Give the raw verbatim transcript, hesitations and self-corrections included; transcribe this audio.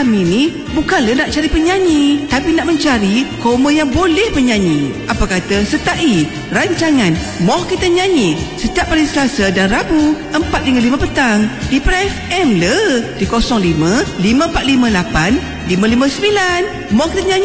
kami ni bukanlah nak cari penyanyi, tapi nak mencari koma yang boleh penyanyi. Apa kata sertai rancangan Moh Kita Nyanyi setiap hari Selasa dan Rabu empat hingga lima petang di Pra F M le di kosong lima lima empat lima lapan lima lima sembilan. Moh Kita Nyanyi